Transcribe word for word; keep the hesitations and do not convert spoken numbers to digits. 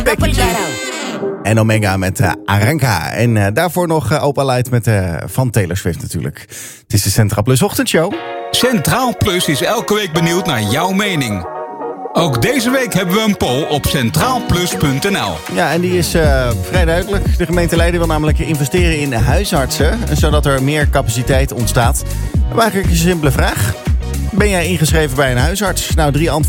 Becky G. En Omega met uh, Aranka. En uh, daarvoor nog uh, Opa Light met uh, van Taylor Swift natuurlijk. Het is de Centraal Plus ochtendshow. Centraal Plus is elke week benieuwd naar jouw mening. Ook deze week hebben we een poll op centraal plus punt n l. Ja, en die is uh, vrij duidelijk. De gemeente Leiden wil namelijk investeren in huisartsen, zodat er meer capaciteit ontstaat. Maar eigenlijk een simpele vraag. Ben jij ingeschreven bij een huisarts? Nou, drie antwoorden.